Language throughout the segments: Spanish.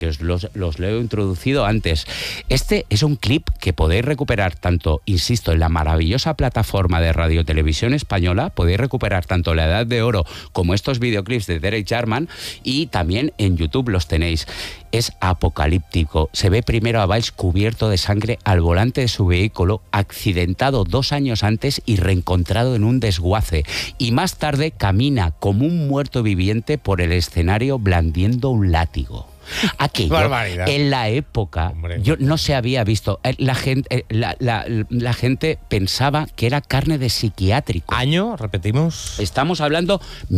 que os los leo introducido antes. Este es un clip que podéis recuperar tanto, insisto, en la maravillosa plataforma de Radio Televisión Española, podéis recuperar tanto La Edad de Oro como estos videoclips de Derek Jarman, y también en YouTube los tenéis. Es apocalíptico. Se ve primero a Valls cubierto de sangre al volante de su vehículo, accidentado 2 años antes y reencontrado en un desguace. Y más tarde camina como un muerto viviente por el escenario blandiendo un látigo. Aquello, en la época, yo no se había visto. La gente pensaba que era carne de psiquiátrico. ¿Año? Repetimos. Estamos hablando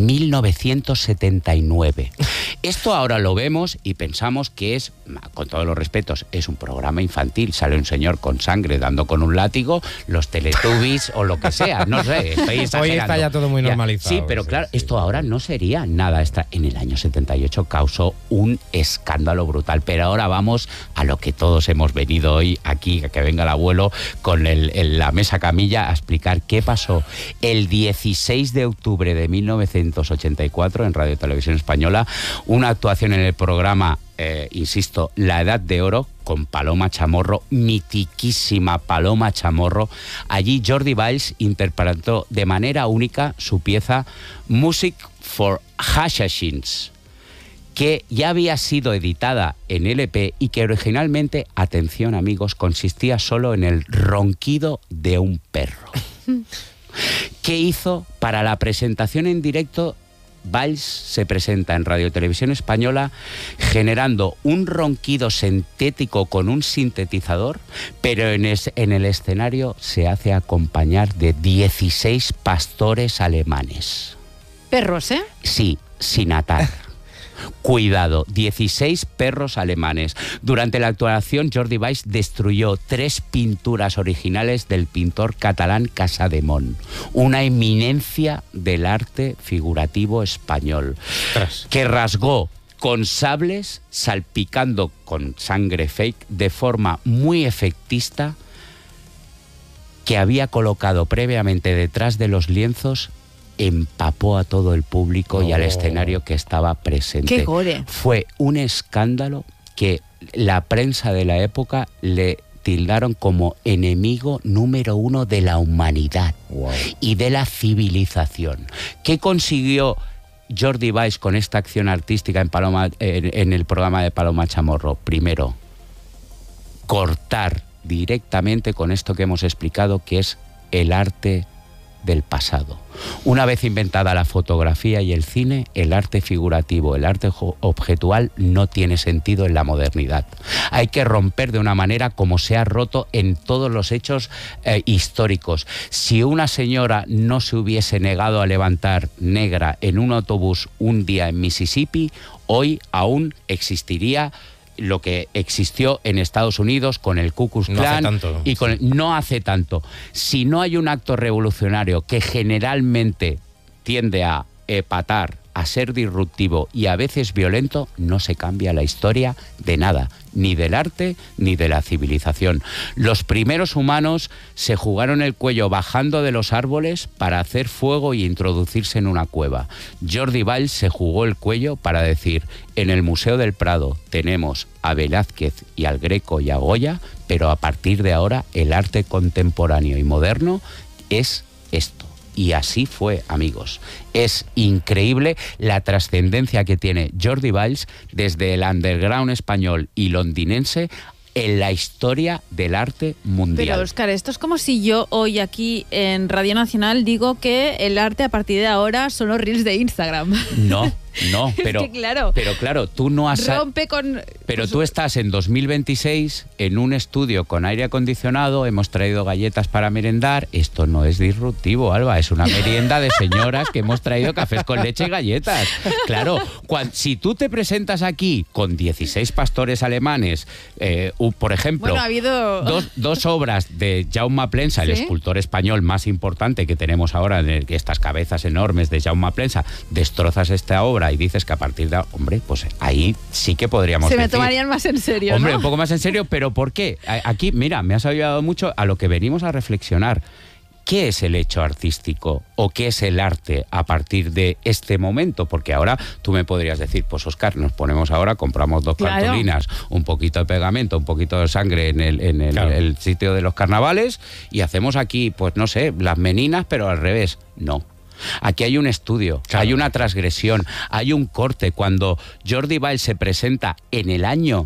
1979. Esto ahora lo vemos y pensamos que es, con todos los respetos, es un programa infantil. Sale un señor con sangre dando con un látigo, los Teletubbies o lo que sea. No sé, estoy exagerando. Hoy está ya todo muy normalizado. Sí, pero claro, esto ahora no sería nada. En el año 78 causó un escándalo brutal. Pero ahora vamos a lo que todos hemos venido hoy aquí, a que venga el abuelo con la mesa camilla a explicar qué pasó el 16 de octubre de 1984 en Radio Televisión Española. Una actuación en el programa, insisto, La Edad de Oro, con Paloma Chamorro, mitiquísima Paloma Chamorro. Allí Jordi Valls interpretó de manera única su pieza Music for Assassins, que ya había sido editada en LP y que originalmente, atención amigos, consistía solo en el ronquido de un perro. ¿Qué hizo? Para la presentación en directo, Valls se presenta en Radio Televisión Española generando un ronquido sintético con un sintetizador, pero en el escenario se hace acompañar de 16 pastores alemanes. ¿Perros, eh? Sí, sin atar. Cuidado, 16 perros alemanes. Durante la actuación, Jordi Valls destruyó 3 pinturas originales del pintor catalán Casademont, una eminencia del arte figurativo español, que rasgó con sables, salpicando con sangre fake, de forma muy efectista, que había colocado previamente detrás de los lienzos. Empapó a todo el público y al escenario que estaba presente. ¡Qué gore! Fue un escándalo que la prensa de la época le tildaron como enemigo número 1 de la humanidad y de la civilización. ¿Qué consiguió Jordi Valls con esta acción artística en el programa de Paloma Chamorro? Primero, cortar directamente con esto que hemos explicado, que es el arte del pasado. Una vez inventada la fotografía y el cine, el arte figurativo, el arte objetual no tiene sentido en la modernidad. Hay que romper de una manera como se ha roto en todos los hechos históricos. Si una señora no se hubiese negado a levantar negra en un autobús un día en Mississippi, hoy aún existiría lo que existió en Estados Unidos con el Ku Klux Klan no hace tanto. Si no hay un acto revolucionario que generalmente tiende a epatar, a ser disruptivo y a veces violento, no se cambia la historia de nada, ni del arte ni de la civilización. Los primeros humanos se jugaron el cuello bajando de los árboles para hacer fuego y introducirse en una cueva. Jordi Valls se jugó el cuello para decir: en el Museo del Prado tenemos a Velázquez y al Greco y a Goya, pero a partir de ahora el arte contemporáneo y moderno es esto. Y así fue, amigos. Es increíble la trascendencia que tiene Jordi Valls desde el underground español y londinense en la historia del arte mundial. Pero, Óscar, esto es como si yo hoy aquí en Radio Nacional digo que el arte a partir de ahora son los reels de Instagram. No, pero, es que claro, pero claro, tú no has... Rompe con... Pero tú estás en 2026 en un estudio con aire acondicionado, hemos traído galletas para merendar. Esto no es disruptivo, Alba, es una merienda de señoras que hemos traído cafés con leche y galletas. Claro, si tú te presentas aquí con 16 pastores alemanes, por ejemplo, bueno, ha habido... dos obras de Jaume Plensa, el escultor español más importante que tenemos ahora, estas cabezas enormes de Jaume Plensa, destrozas esta obra y dices que a partir de... Hombre, pues ahí sí que podríamos decir... Se me tomarían más en serio, Hombre, ¿no? un poco más en serio, pero ¿por qué? Aquí, mira, me has ayudado mucho a lo que venimos a reflexionar. ¿qué es el hecho artístico o qué es el arte a partir de este momento? Porque ahora tú me podrías decir, pues Óscar, nos ponemos ahora, compramos 2 cartulinas, un poquito de pegamento, un poquito de sangre en el sitio de los carnavales y hacemos aquí, pues no sé, las meninas, pero al revés. No. Aquí hay un estudio, hay una transgresión, hay un corte. Cuando Jordi Valls se presenta en el año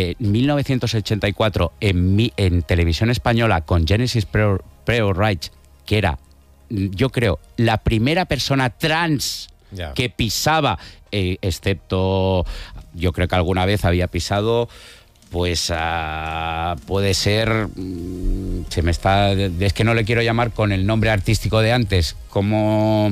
1984 en televisión española con Genesis Pre-Right, que era, yo creo, la primera persona trans que pisaba, excepto, yo creo que alguna vez había pisado, pues puede ser, es que no le quiero llamar con el nombre artístico de antes, como,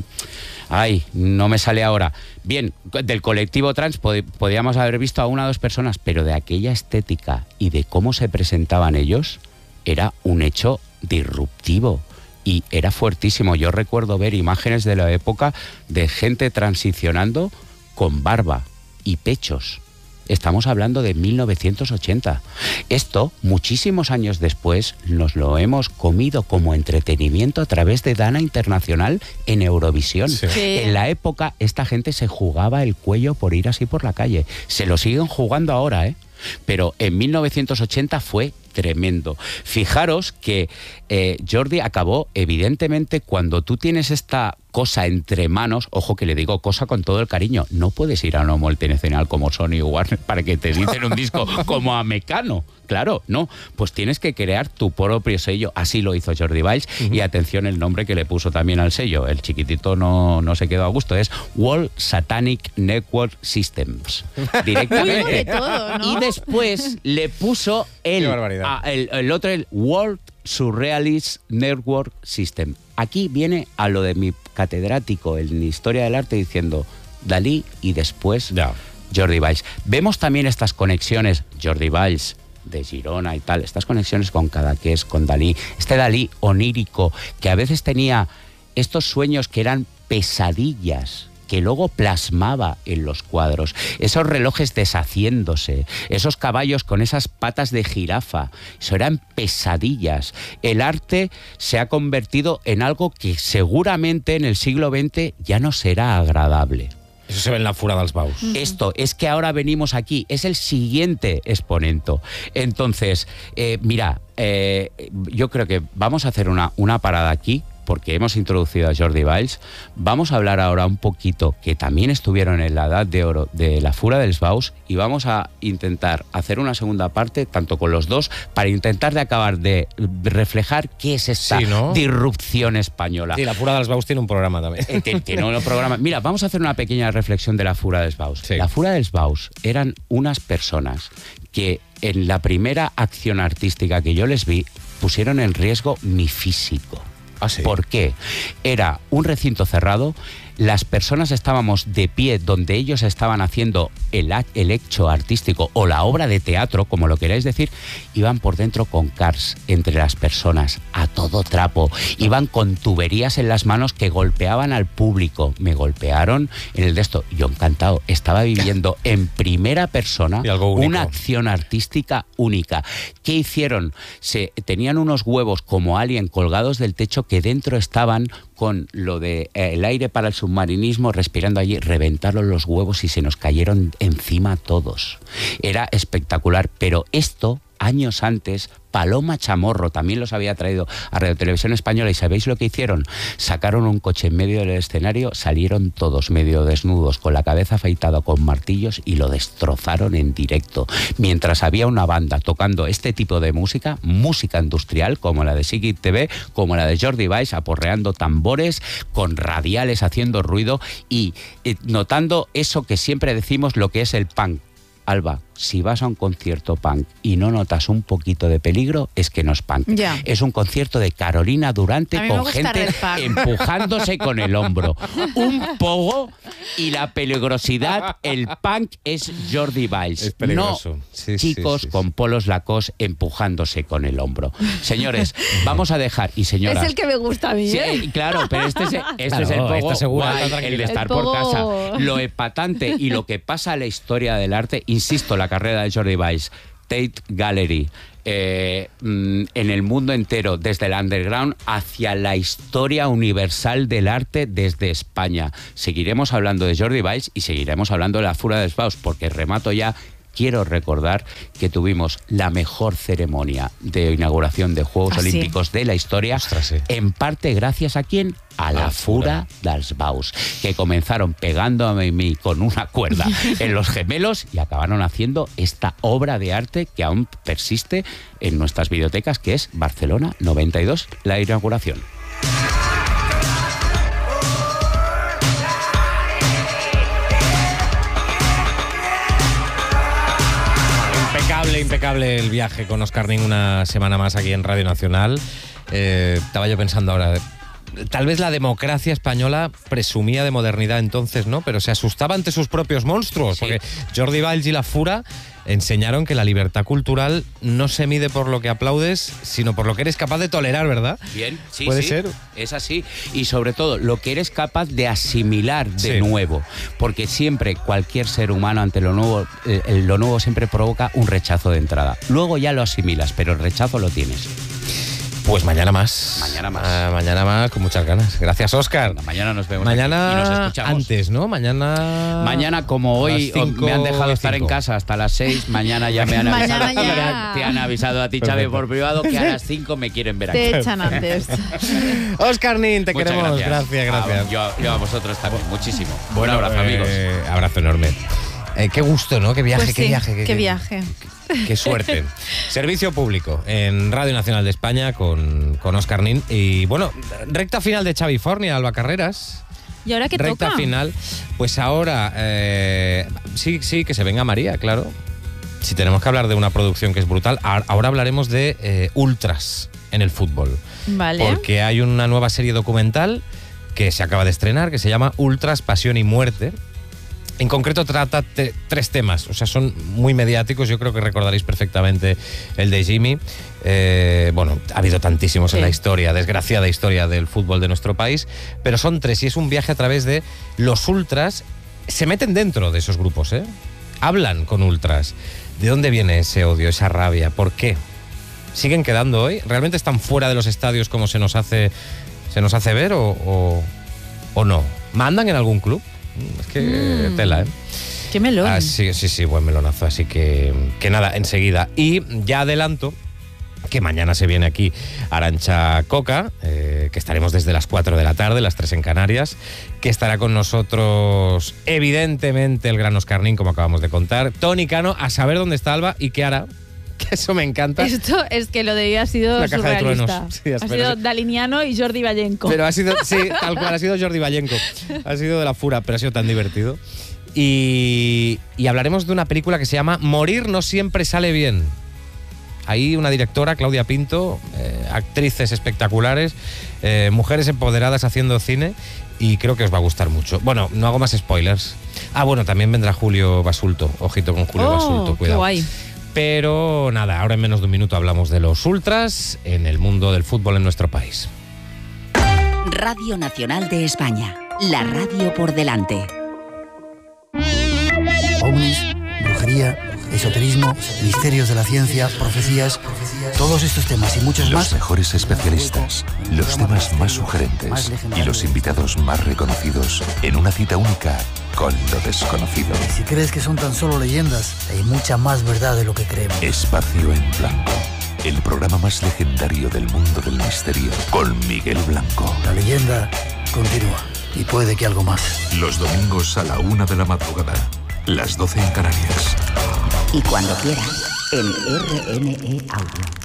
no me sale ahora. Bien, del colectivo trans podíamos haber visto a 1 o 2 personas, pero de aquella estética y de cómo se presentaban ellos, era un hecho disruptivo. Y era fuertísimo. Yo recuerdo ver imágenes de la época de gente transicionando con barba y pechos. Estamos hablando de 1980. Esto, muchísimos años después, nos lo hemos comido como entretenimiento a través de Dana Internacional en Eurovisión. Sí. En la época, esta gente se jugaba el cuello por ir así por la calle. Se lo siguen jugando ahora, ¿eh? Pero en 1980 fue tremendo. Fijaros que Jordi acabó, evidentemente, cuando tú tienes esta cosa entre manos, ojo que le digo cosa con todo el cariño, no puedes ir a una multinacional como Sony o Warner para que te editen un disco como a Mecano. Claro, no, pues tienes que crear tu propio sello. Así lo hizo Jordi Valls. Y atención el nombre que le puso también al sello. El chiquitito no se quedó a gusto. Es World Satanic Network Systems. Directamente. De todo, ¿no? Y después le puso el otro, el World Surrealist Network System. Aquí viene a lo de mi catedrático en Historia del Arte diciendo Dalí y después Jordi Valls. Vemos también estas conexiones, Jordi Valls, de Girona y tal, estas conexiones con Cadaqués, con Dalí, este Dalí onírico que a veces tenía estos sueños que eran pesadillas que luego plasmaba en los cuadros, esos relojes deshaciéndose, esos caballos con esas patas de jirafa, eso eran pesadillas. El arte se ha convertido en algo que seguramente en el siglo XX ya no será agradable. Eso se ve en la Fura dels Baus. Esto es que ahora venimos aquí, es el siguiente exponente. Entonces, mira, yo creo que vamos a hacer una parada aquí, porque hemos introducido a Jordi Valls. Vamos a hablar ahora un poquito, que también estuvieron en la Edad de Oro de la Fura dels Baus, y vamos a intentar hacer una segunda parte, tanto con los dos, para intentar de acabar de reflejar qué es esta disrupción española. Sí, la Fura dels Baus tiene un programa también. Tiene un programa. Mira, vamos a hacer una pequeña reflexión de la Fura dels Baus. Sí. La Fura dels Baus eran unas personas que en la primera acción artística que yo les vi, pusieron en riesgo mi físico. ¿Ah, sí? ¿Por qué? Era un recinto cerrado, las personas estábamos de pie donde ellos estaban haciendo el hecho artístico o la obra de teatro, como lo queráis decir, iban por dentro con cars entre las personas, a todo trapo, iban con tuberías en las manos que golpeaban al público. Me golpearon en el de esto, yo encantado, estaba viviendo en primera persona una acción artística única. ¿Qué hicieron? Tenían unos huevos como Alien colgados del techo que dentro estaban con lo de el aire para el submarinismo, respirando allí, reventaron los huevos y se nos cayeron encima todos. Era espectacular, pero esto, años antes, Paloma Chamorro también los había traído a Radio Televisión Española, y ¿sabéis lo que hicieron? Sacaron un coche en medio del escenario, salieron todos medio desnudos, con la cabeza afeitada con martillos, y lo destrozaron en directo. Mientras había una banda tocando este tipo de música, música industrial, como la de Sigit TV, como la de Jordi Valls, aporreando tambores, con radiales haciendo ruido y notando eso que siempre decimos, lo que es el punk. Alba, si vas a un concierto punk y no notas un poquito de peligro, es que no es punk. Ya. Es un concierto de Carolina Durante con gente empujándose con el hombro. Un pogo, y la peligrosidad, el punk es Jordi Valls. Es peligroso. No chicos con polos Lacoste empujándose con el hombro. Señores, vamos a dejar, y señoras... Es el que me gusta a mí, ¿eh? Sí, claro, pero este es el pogo guay, el de estar por casa. Lo epatante y lo que pasa a la historia del arte, insisto, la carrera de Jordi Valls, Tate Gallery, en el mundo entero, desde el underground hacia la historia universal del arte desde España. Seguiremos hablando de Jordi Valls y seguiremos hablando de la Fura dels Baus, porque remato ya. Quiero recordar que tuvimos la mejor ceremonia de inauguración de Juegos Olímpicos de la historia. Ostras, sí. En parte gracias a ¿quién? A la Fura dels Baus, que comenzaron pegándome a mí con una cuerda en los gemelos y acabaron haciendo esta obra de arte que aún persiste en nuestras bibliotecas, que es Barcelona 92, la inauguración. Impecable el viaje con Óscar Nin una semana más aquí en Radio Nacional. Estaba yo pensando ahora, tal vez la democracia española presumía de modernidad entonces, ¿no? Pero se asustaba ante sus propios monstruos, sí. Porque Jordi Valls y la Fura enseñaron que la libertad cultural no se mide por lo que aplaudes, sino por lo que eres capaz de tolerar, ¿verdad? Bien, sí, ¿Puede sí, ser? Es así. Y sobre todo, lo que eres capaz de asimilar de nuevo. Porque siempre, cualquier ser humano ante lo nuevo siempre provoca un rechazo de entrada. Luego ya lo asimilas, pero el rechazo lo tienes. Pues mañana más. Mañana más, con muchas ganas. Gracias, Óscar. Mañana nos vemos mañana aquí y nos escuchamos. Antes, ¿no? Mañana como hoy 5, me han dejado estar en casa hasta las 6, mañana ya me han avisado. Te han avisado a ti, Xavi, por privado, que a las 5 me quieren ver aquí. Te echan antes. Óscar Nin, te Muchas queremos. gracias. Gracias. Yo a vosotros también, muchísimo. Buen abrazo, amigos. Abrazo enorme. Qué gusto, ¿no? Qué viaje, pues qué sí, viaje. Qué viaje. Qué suerte. Servicio público en Radio Nacional de España con Óscar Nin. Y bueno, recta final de Xavifornia, Alba Carreras. ¿Y ahora qué recta toca? final. Pues ahora, sí, que se venga María, claro. Si tenemos que hablar de una producción que es brutal, ahora hablaremos de ultras en el fútbol. Vale. Porque hay una nueva serie documental que se acaba de estrenar, que se llama Ultras, Pasión y Muerte. En concreto trata 3 temas, o sea, son muy mediáticos. Yo creo que recordaréis perfectamente el de Jimmy. Bueno, ha habido tantísimos en la historia, desgraciada historia del fútbol de nuestro país, pero son 3 y es un viaje a través de los ultras. Se meten dentro de esos grupos, hablan con ultras. ¿De dónde viene ese odio, esa rabia? ¿Por qué? ¿Siguen quedando hoy? ¿Realmente están fuera de los estadios como se nos hace ver o no? ¿Mandan en algún club? Es que tela, ¿eh? ¡Qué melón! Sí, buen melonazo. Así que nada, enseguida. Y ya adelanto que mañana se viene aquí Arantxa Coca, que estaremos desde las 4 de la tarde, las 3 en Canarias, que estará con nosotros, evidentemente, el gran Óscar Nin, como acabamos de contar. Toni Cano, a saber dónde está Alba y qué hará. Que eso me encanta. Esto es que lo de hoy ha sido una caja de surrealista. truenos. Sí, ha sido Daliniano y Jordi Vallenco. Pero ha sido, sí, tal cual, ha sido Jordi Vallenco. Ha sido de la Fura, pero ha sido tan divertido. Y hablaremos de una película que se llama Morir no siempre sale bien. Ahí una directora, Claudia Pinto, actrices espectaculares, mujeres empoderadas haciendo cine, y creo que os va a gustar mucho. Bueno, no hago más spoilers. Bueno, también vendrá Julio Basulto. Ojito con Julio Basulto, cuidado. Qué guay. Pero nada, ahora en menos de un minuto hablamos de los ultras en el mundo del fútbol en nuestro país. Radio Nacional de España, la radio por delante. Ovnis, brujería, esoterismo, misterios de la ciencia, profecías, todos estos temas y muchos más. Los mejores especialistas, los temas más sugerentes y los invitados más reconocidos en una cita única con lo desconocido. Si crees que son tan solo leyendas, hay mucha más verdad de lo que creemos. Espacio en Blanco, el programa más legendario del mundo del misterio, con Miguel Blanco. La leyenda continúa y puede que algo más. Los domingos a la 1 de la madrugada, las 12 en Canarias. Y cuando quieras, en RNE Audio.